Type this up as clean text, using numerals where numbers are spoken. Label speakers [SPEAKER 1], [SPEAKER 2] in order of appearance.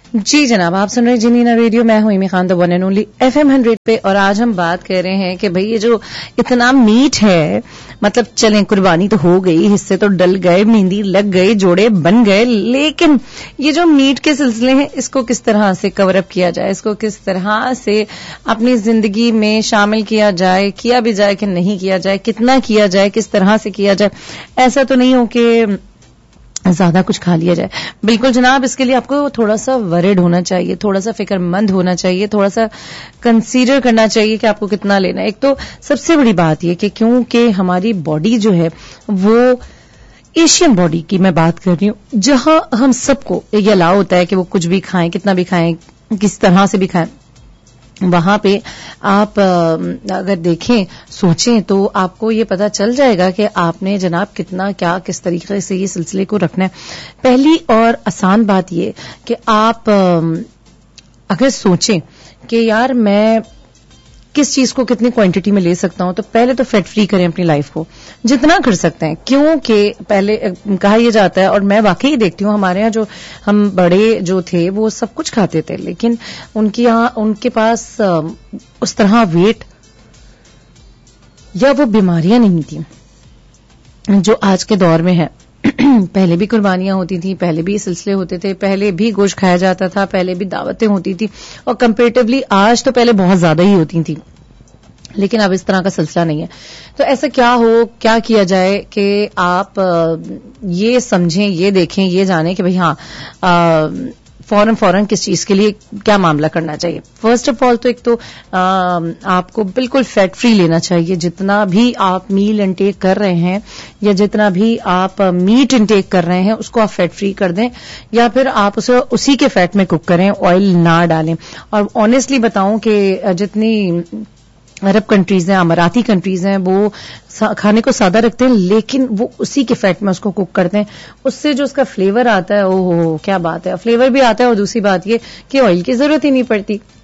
[SPEAKER 1] جی جناب، آپ سن رہے ہیں جنینا ریڈیو، میں ہوں ایمی Khan, the one and only FM 100 پہ، اور آج ہم بات کر رہے ہیں کہ بھئی یہ جو اتنا میٹ ہے، مطلب چلیں قربانی تو ہو گئی، حصے تو ڈل گئے، مہندی لگ گئی، جوڑے بن گئے، لیکن یہ جو میٹ کے سلسلے ہیں اس کو کس طرح سے کور اپ کیا جائے، اس کو کس طرح سے اپنی زندگی میں شامل کیا جائے، کیا بھی جائے کہ نہیں کیا جائے، کتنا کیا جائے، کس طرح سے کیا جائے. ایسا تو نہیں ہو کہ زیادہ کچھ کھا لیا جائے. بالکل جناب، اس کے لیے آپ کو تھوڑا سا ورڈ ہونا چاہیے، تھوڑا سا فکر مند ہونا چاہیے، تھوڑا سا کنسیڈر کرنا چاہیے کہ آپ کو کتنا لینا ہے. ایک تو سب سے بڑی بات یہ کہ کیونکہ ہماری باڈی جو ہے وہ ایشین باڈی کی میں بات کر رہی ہوں، جہاں ہم سب کو یہ الاؤ ہوتا ہے کہ وہ کچھ بھی کھائیں، کتنا بھی کھائیں، کس طرح سے بھی کھائیں. وہاں پہ آپ اگر دیکھیں، سوچیں تو آپ کو یہ پتا چل جائے گا کہ آپ نے جناب کتنا کیا کس طریقے سے یہ سلسلے کو رکھنا ہے. پہلی اور آسان بات یہ کہ آپ اگر سوچیں کہ یار میں کس چیز کو کتنی کوانٹٹی میں لے سکتا ہوں، تو پہلے تو فیٹ فری کریں اپنی لائف کو جتنا کر سکتے ہیں. کیونکہ پہلے کہا یہ جاتا ہے، اور میں واقعی دیکھتی ہوں ہمارے یہاں جو ہم بڑے جو تھے وہ سب کچھ کھاتے تھے، لیکن ان کے پاس اس طرح ویٹ یا وہ بیماریاں نہیں تھیں جو آج کے دور میں ہیں. پہلے بھی قربانیاں ہوتی تھیں، پہلے بھی سلسلے ہوتے تھے، پہلے بھی گوشت کھایا جاتا تھا، پہلے بھی دعوتیں ہوتی تھی، اور کمپیریٹیولی آج تو پہلے بہت زیادہ ہی ہوتی تھیں، لیکن اب اس طرح کا سلسلہ نہیں ہے. تو ایسا کیا کیا جائے کہ آپ یہ سمجھیں، یہ دیکھیں، یہ جانیں کہ بھئی ہاں فوراً کس چیز کے لیے کیا معاملہ کرنا چاہیے. فرسٹ آف آل تو ایک تو آپ کو بالکل فیٹ فری لینا چاہیے. جتنا بھی آپ میل انٹیک کر رہے ہیں یا جتنا بھی آپ میٹ انٹیک کر رہے ہیں اس کو آپ فیٹ فری کر دیں، یا پھر آپ اسے اسی کے فیٹ میں کوک کریں، آئل نہ ڈالیں. اور آنیسٹلی بتاؤں کہ جتنی عرب کنٹریز ہیں، اماراتی کنٹریز ہیں، وہ کھانے کو سادہ رکھتے ہیں، لیکن وہ اسی کے فیٹ میں اس کو کوک کرتے ہیں. اس سے جو اس کا فلیور آتا ہے، اوہ کیا بات ہے، فلیور بھی آتا ہے، اور دوسری بات یہ کہ آئل کی ضرورت ہی نہیں پڑتی.